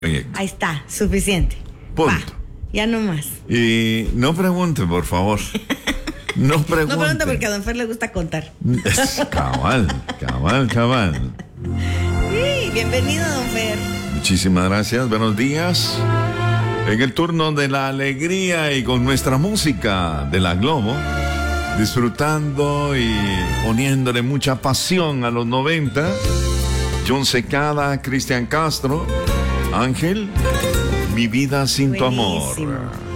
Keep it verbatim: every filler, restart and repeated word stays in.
proyecto. Ahí está, suficiente. Punto. Va, ya no más. Y no pregunte, por favor. No pregunte. No pregunte porque a don Fer le gusta contar. Es cabal, cabal, cabal. Sí, bienvenido, don Fer. Muchísimas gracias, buenos días. En el turno de la alegría y con nuestra música de la Globo, disfrutando y poniéndole mucha pasión a los noventa. John Secada, Cristian Castro, Ángel, Mi vida sin tu amor. Buenísimo.